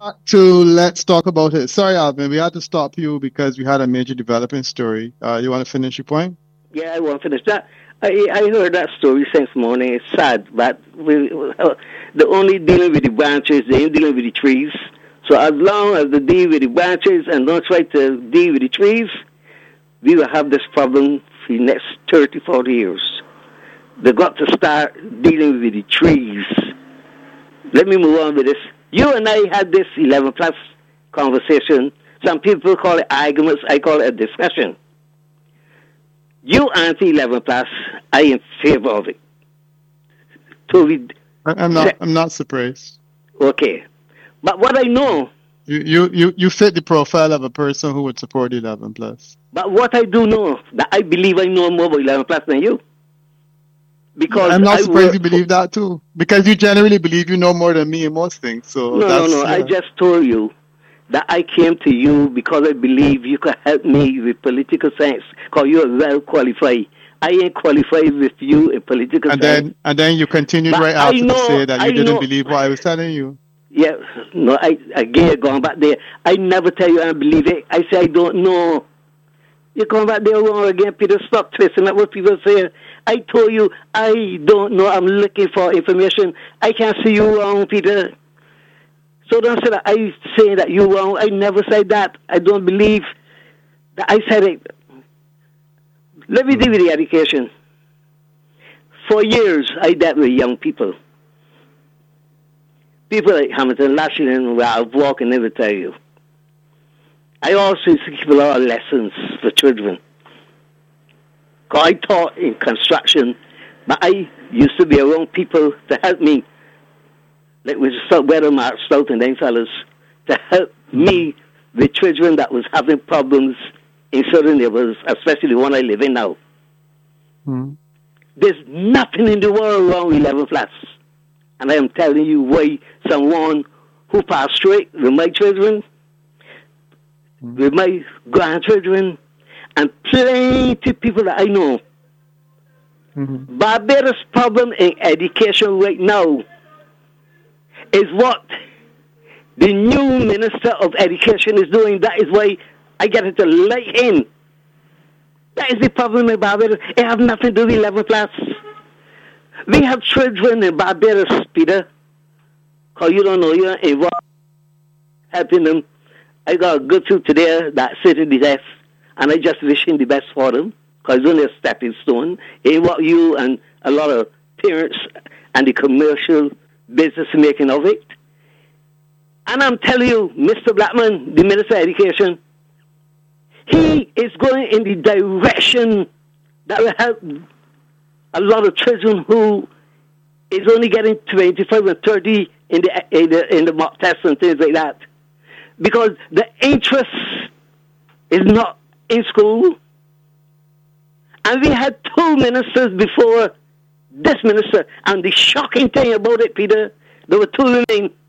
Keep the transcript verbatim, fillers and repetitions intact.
Back to let's talk about it. Sorry, Alvin, we had to stop you because we had a major development story. Uh, you want to finish your point? Yeah, I won't finish that. I I heard that story since morning. It's sad, but we, uh, the only dealing with the branches, they ain't dealing with the trees. So as long as they deal with the branches and don't try to deal with the trees, we will have this problem for the next thirty, forty years. They've got to start dealing with the trees. Let me move on with this. You and I had this eleven plus conversation. Some people call it arguments. I call it a discussion. You anti eleven plus. I in favor of it. So we, I- I'm not. I'm not surprised. okay. But what I know, You, you, you, you fit the profile of a person who would support eleven plus. but what I do know, that I believe I know more about eleven plus than you. Because I'm not I surprised work you believe that too, because you generally believe you know more than me in most things. So No, no, that's no. I yeah. just told you that I came to you because I believe you could help me with political science because you are well qualified. I ain't qualified with you in political And science. then and then you continued But right I after to know, say that I you didn't know. believe what I was telling you. Yeah, no, I, again, going back there. I never tell you I believe it. I say I don't know. You're going back there wrong again, Peter. Stop twisting up what people say. I told you I don't know. I'm looking for information. I can't see you wrong, Peter. So don't say that I say that you wrong. I never said that. I don't believe that I said it. Let me deal with the education. For years, I dealt with young people. People like Hamilton Lashley, where I've walked and never tell you. I also used to give a lot of lessons for children. Cause I taught in construction, but I used to be around people to help me, like with South Weathermark, South and then fellas, to help me with children that was having problems in certain neighborhoods, especially the one I live in now. Hmm. There's nothing in the world wrong with eleven flats. And I am telling you why someone who passed straight with my children, with my grandchildren, and plenty of people that I know. Mm-hmm. Barbados' problem in education right now is what the new Minister of Education is doing. That is why I get it to like him. That is the problem in Barbados. It has nothing to do with eleven class. We have children in Barbados, Peter, because you don't know, you're involved helping them. I got a good two today that sit in the desk, and I just wish him the best for them, because it's only a stepping stone. Ain't what you and a lot of parents and the commercial business making of it. And I'm telling you, Mister Blackman, the Minister of Education, he is going in the direction that will help a lot of children who is only getting twenty-five and thirty in the in the, in the mock tests and things like that. Because the interest is not in school. And we had two ministers before this minister. And the shocking thing about it, Peter, there were two women